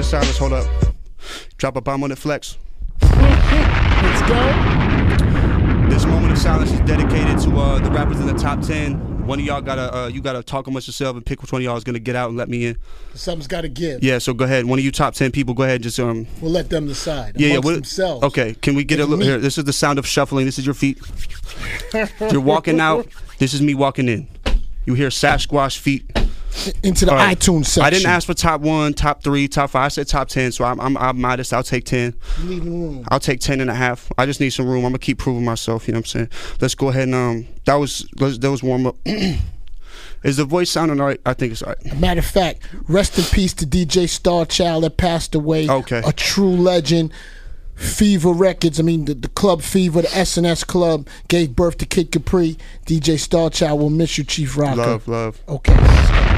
silence. Hold up. Drop a bomb on it, Flex. Let's go. This moment of silence is dedicated to the rappers in the top 10. One of y'all gotta talk amongst yourself and pick which one of y'all is gonna get out and let me in. Something's got to give. Yeah, so go ahead. One of you top 10 people, go ahead. Just We'll let them decide yeah, amongst themselves. Okay, can we get a little here? This is the sound of shuffling. This is your feet. You're walking out. This is me walking in. You hear Sasquatch feet into the iTunes section. I didn't ask for top 1, top 3, top 5. I said top 10, so I'm modest. I'll take 10. You leaving room. I'll take 10 and a half. I just need some room. I'm gonna keep proving myself. You know what I'm saying? Let's go ahead and that was warm up. Is the voice sounding all right? I think it's all right. Matter of fact, rest in peace to DJ Starchild that passed away. Okay. A true legend. Fever Records, I mean the Club Fever, the SNS Club gave birth to Kid Capri. DJ Starchild will miss you, Chief Rocker. Love. Okay.